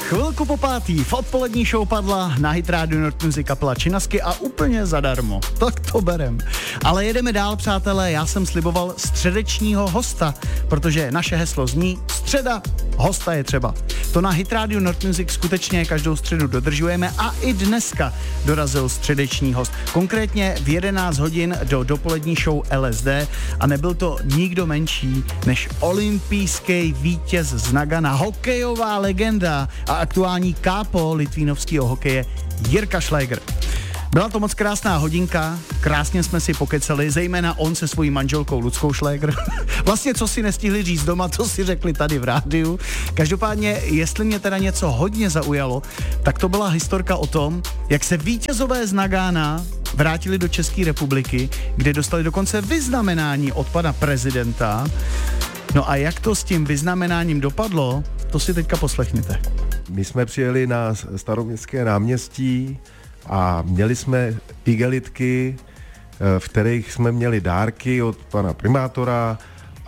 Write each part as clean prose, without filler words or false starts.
Chvilku po pátý v odpolední show padla na Hit Radio Nord Music kapela Činasky a úplně zadarmo. Tak to berem. Ale jedeme dál, přátelé, já jsem sliboval středečního hosta, protože naše heslo zní středa, hosta je třeba. To na Hit Radio Nord Music skutečně každou středu dodržujeme a i dneska dorazil středeční host. Konkrétně v 11 hodin do dopolední show LSD a nebyl to nikdo menší než olympijský vítěz z Nagana, hokejová legenda a aktuální kápo litvínovského hokeje Jirka Šléger. Byla to moc krásná hodinka, krásně jsme si pokeceli, zejména on se svojí manželkou Luckou Šléger. Vlastně, co si nestihli říct doma, to si řekli tady v rádiu. Každopádně, jestli mě teda něco hodně zaujalo, tak to byla historka o tom, jak se vítězové z Nagana vrátili do České republiky, kde dostali dokonce vyznamenání od pana prezidenta. No a jak to s tím vyznamenáním dopadlo, to si teďka poslechněte. My jsme přijeli na Staroměstské náměstí a měli jsme igelitky, v kterých jsme měli dárky od pana primátora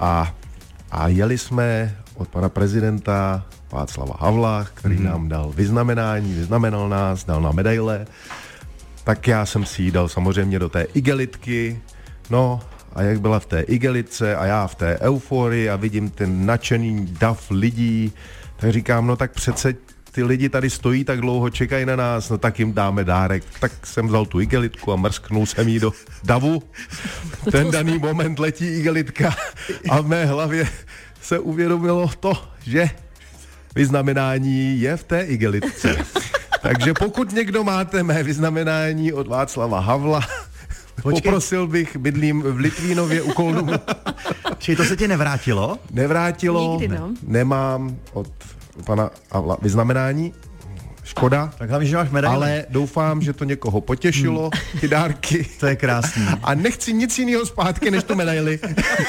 a jeli jsme od pana prezidenta Václava Havla, který nám dal vyznamenání, vyznamenal nás, dal nám medaile. Tak já jsem si ji dal samozřejmě do té igelitky, no a jak byla v té igelitce a já v té euforii a vidím ten nadšený dav lidí, tak říkám, no tak přece ty lidi tady stojí tak dlouho, čekají na nás, no tak jim dáme dárek. Tak jsem vzal tu igelitku a mrsknul jsem jí do davu. Ten daný moment letí igelitka a v mé hlavě se uvědomilo to, že vyznamenání je v té igelitce. Takže pokud někdo máte mé vyznamenání od Václava Havla, poprosil bych, bydlím v Litvínově u Kolnu. Čili to se ti nevrátilo? Nevrátilo, nikdy, no. Nemám od pana Havla vyznamenání, škoda. Tak hlavně, že máš medaili. Ale doufám, že to někoho potěšilo, ty dárky. To je krásný. A nechci nic jiného zpátky, než tu medaili.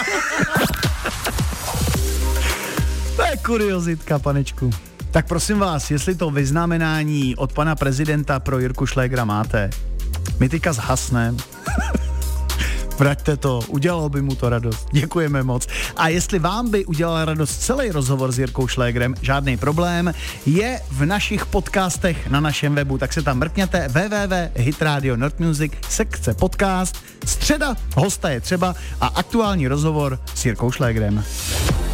To je kuriozitka, panečku. Tak prosím vás, jestli to vyznamenání od pana prezidenta pro Jirku Šlégera máte, my teďka zhasneme. Vraťte to, udělalo by mu to radost. Děkujeme moc. A jestli vám by udělal radost celý rozhovor s Jirkou Šlégerem, žádný problém, je v našich podcastech na našem webu, tak se tam mrkněte www.hitradio Nord Music, sekce podcast, středa, hosta je třeba a aktuální rozhovor s Jirkou Šlégerem.